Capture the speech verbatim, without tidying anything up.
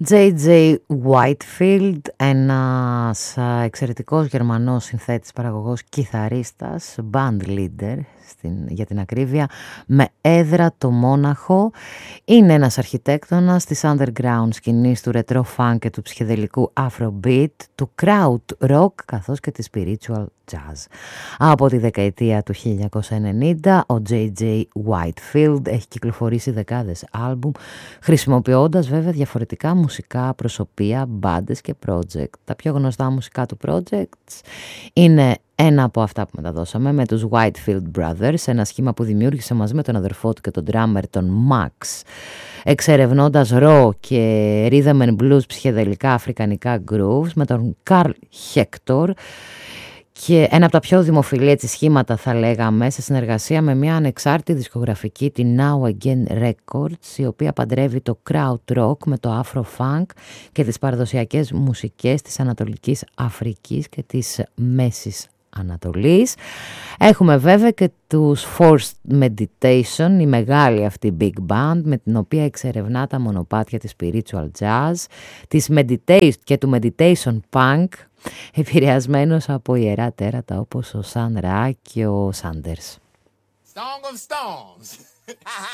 τζέι τζέι Whitefield, ένας εξαιρετικός Γερμανός συνθέτης, παραγωγός, κιθαρίστας, band leader στην, για την ακρίβεια, με έδρα το Μόναχο. Είναι ένας αρχιτέκτονας της underground σκηνής, του retro funk και του ψυχεδελικού afrobeat, του kraut rock καθώς και της spiritual jazz. Από τη δεκαετία του χίλια εννιακόσια ενενήντα ο τζέι τζέι Whitefield έχει κυκλοφορήσει δεκάδες άλμπουμ, χρησιμοποιώντας βέβαια διαφορετικά μουσικά προσωπία, μπάντες και project. Τα πιο γνωστά μουσικά του projects είναι ένα από αυτά που μεταδώσαμε με τους Whitefield Brothers, ένα σχήμα που δημιούργησε μαζί με τον αδερφό του και τον drummer τον Max, εξερευνώντας raw και rhythm and blues ψυχεδελικά αφρικανικά grooves, με τον Carl Hector, και ένα από τα πιο δημοφιλή έτσι σχήματα θα λέγαμε, σε συνεργασία με μια ανεξάρτητη δισκογραφική, την Now Again Records, η οποία παντρεύει το kraut rock με το afro funk και τις παραδοσιακές μουσικές της Ανατολικής Αφρικής και της Μέσης Ανατολής. Έχουμε βέβαια και τους Forced Meditation, η μεγάλη αυτή big band με την οποία εξερευνά τα μονοπάτια της spiritual jazz, της meditation και του meditation punk, επηρεασμένος από ιερά τέρατα όπως ο Σαν Ρα και ο Σάντερς. Song of Storms.